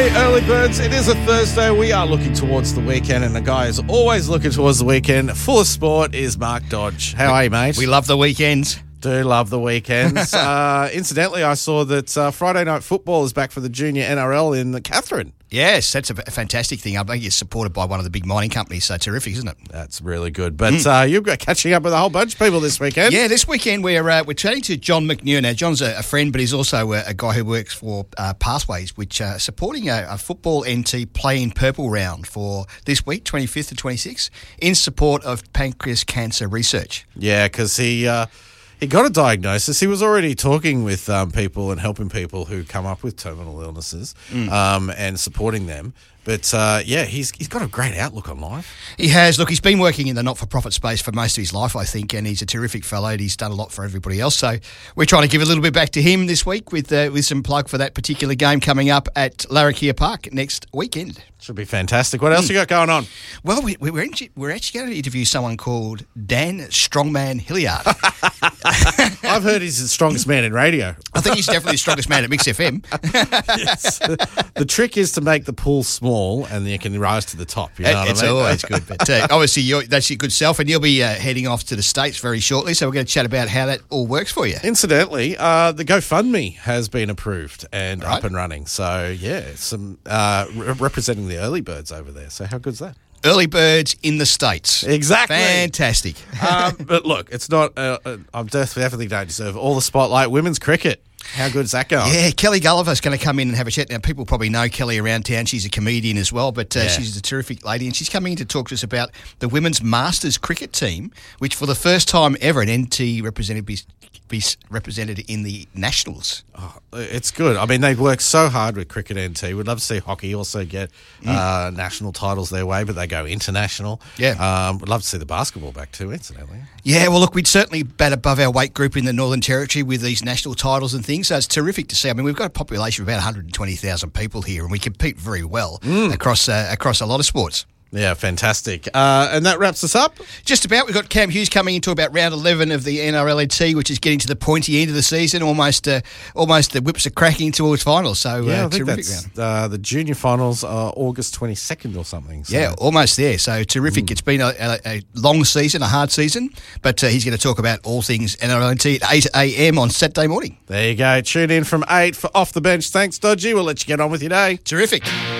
Hey, early birds, it is a Thursday. We are looking towards the weekend, and the guy is always looking towards the weekend. Full of sport is Mark Dodge. How are you, mate? We love the weekends. Do love the weekends. Incidentally, I saw that Friday Night Football is back for the junior NRL in Katherine. Yes, that's a fantastic thing. I think it's supported by one of the big mining companies, so terrific, isn't it? That's really good. But you've got catching up with a whole bunch of people this weekend. Yeah, this weekend we're chatting to John McNewer. Now, John's a friend, but he's also a guy who works for Pathways, which are supporting a football NT Play in Purple round for this week, 25th to 26th, in support of pancreas cancer research. Yeah, because he got a diagnosis. He was already talking with people and helping people who come up with terminal illnesses and supporting them. But, he's got a great outlook on life. He has. Look, he's been working in the not-for-profit space for most of his life, I think, and he's a terrific fellow. And he's done a lot for everybody else. So we're trying to give a little bit back to him this week with some plug for that particular game coming up at Larrakia Park next weekend. Should be fantastic. What else you got going on? Well, we're actually going to interview someone called Dan Strongman Hilliard. I've heard he's the strongest man in radio. I think he's definitely the strongest man at Mix FM. Yes. The trick is to make the pool small and then you can rise to the top. You know what I mean? It's always good. But obviously, that's your good self, and you'll be heading off to the States very shortly, so we're going to chat about how that all works for you. Incidentally, the GoFundMe has been approved and up and running. So, some representing the early birds over there. So how good's that? Early birds in the States. Exactly. Fantastic. But look, it's not. I definitely don't deserve all the spotlight. Women's cricket. How good is that going? Yeah, Kelly Gulliver's going to come in and have a chat. Now, people probably know Kelly around town. She's a comedian as well, but she's a terrific lady, and she's coming in to talk to us about the Women's Masters cricket team, which for the first time ever an NT representative be represented in the Nationals. Oh, it's good. I mean, they work so hard with Cricket NT. We'd love to see hockey also get national titles their way, but they go international. Yeah. We'd love to see the basketball back too, incidentally. Yeah, well, look, we'd certainly bat above our weight group in the Northern Territory with these national titles and things, so it's terrific to see. I mean, we've got a population of about 120,000 people here, and we compete very well across a lot of sports. Yeah, fantastic. And that wraps us up? Just about. We've got Cam Hughes coming into about round 11 of the NRLNT, which is getting to the pointy end of the season. Almost the whips are cracking towards finals. So, I think that's the junior finals are August 22nd or something. So. Yeah, almost there. So, terrific. It's been a long season, a hard season, but he's going to talk about all things NRLNT at 8 a.m. on Saturday morning. There you go. Tune in from 8 for Off the Bench. Thanks, Dodgy. We'll let you get on with your day. Terrific.